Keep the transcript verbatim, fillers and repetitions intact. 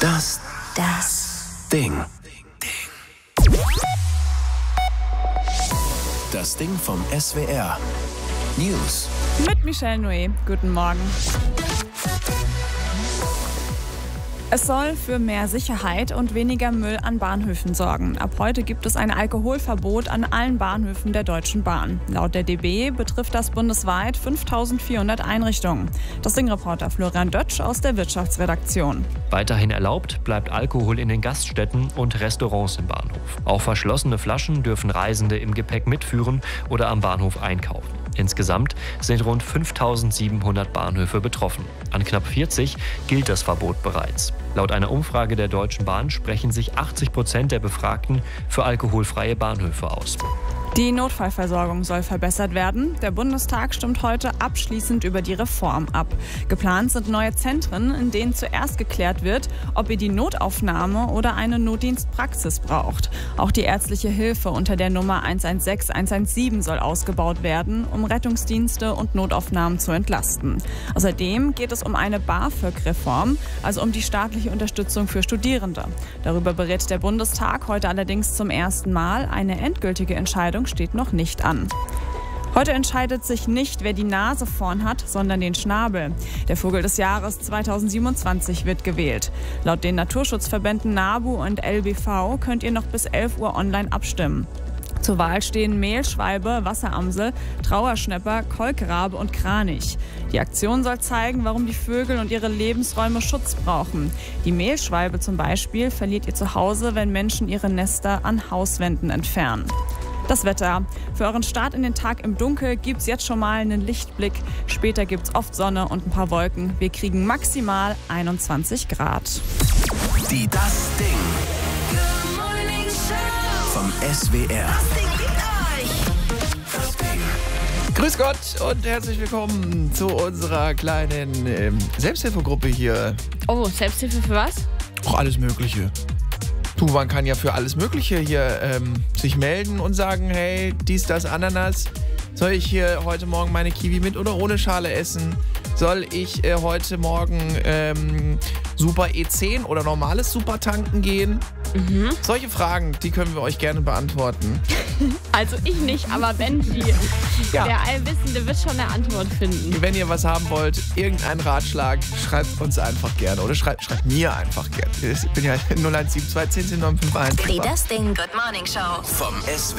Das Das Ding. Das Ding vom S W R. News. Mit Michelle Noé. Guten Morgen. Es soll für mehr Sicherheit und weniger Müll an Bahnhöfen sorgen. Ab heute gibt es ein Alkoholverbot an allen Bahnhöfen der Deutschen Bahn. Laut der D B betrifft das bundesweit fünftausendvierhundert Einrichtungen. Das Ding-Reporter Florian Dötsch aus der Wirtschaftsredaktion. Weiterhin erlaubt bleibt Alkohol in den Gaststätten und Restaurants im Bahnhof. Auch verschlossene Flaschen dürfen Reisende im Gepäck mitführen oder am Bahnhof einkaufen. Insgesamt sind rund fünftausendsiebenhundert Bahnhöfe betroffen. An knapp vierzig gilt das Verbot bereits. Laut einer Umfrage der Deutschen Bahn sprechen sich achtzig Prozent der Befragten für alkoholfreie Bahnhöfe aus. Die Notfallversorgung soll verbessert werden. Der Bundestag stimmt heute abschließend über die Reform ab. Geplant sind neue Zentren, in denen zuerst geklärt wird, ob ihr die Notaufnahme oder eine Notdienstpraxis braucht. Auch die ärztliche Hilfe unter der Nummer eins eins sechs eins eins sieben soll ausgebaut werden, um Rettungsdienste und Notaufnahmen zu entlasten. Außerdem geht es um eine BAföG-Reform, also um die staatliche Unterstützung für Studierende. Darüber berät der Bundestag heute allerdings zum ersten Mal. Eine endgültige Entscheidung steht noch nicht an. Heute entscheidet sich nicht, wer die Nase vorn hat, sondern den Schnabel. Der Vogel des Jahres zweitausendsiebenundzwanzig wird gewählt. Laut den Naturschutzverbänden NABU und L B V könnt ihr noch bis elf Uhr online abstimmen. Zur Wahl stehen Mehlschwalbe, Wasseramsel, Trauerschnäpper, Kolkrabe und Kranich. Die Aktion soll zeigen, warum die Vögel und ihre Lebensräume Schutz brauchen. Die Mehlschwalbe zum Beispiel verliert ihr Zuhause, wenn Menschen ihre Nester an Hauswänden entfernen. Das Wetter. Für euren Start in den Tag im Dunkel gibt's jetzt schon mal einen Lichtblick. Später gibt's oft Sonne und ein paar Wolken. Wir kriegen maximal einundzwanzig Grad. Die Das Ding vom S W R. Das Ding. Grüß Gott und herzlich willkommen zu unserer kleinen ähm, Selbsthilfegruppe hier. Oh, Selbsthilfe für was? Auch alles Mögliche. Du, man kann ja für alles Mögliche hier ähm, sich melden und sagen, hey, dies, das, Ananas. Soll ich hier heute Morgen meine Kiwi mit oder ohne Schale essen? Soll ich äh, heute Morgen ähm, Super E zehn oder normales Super tanken gehen? Mhm. Solche Fragen, die können wir euch gerne beantworten. Also ich nicht, aber Benji, Ja. der Allwissende wird schon eine Antwort finden. Wenn ihr was haben wollt, irgendeinen Ratschlag, schreibt uns einfach gerne. Oder schreibt, schreibt mir einfach gerne. Ich bin ja null eins sieben zwei eins eins neun fünf eins. Die Das Ding Good Morning Show. Vom S W R.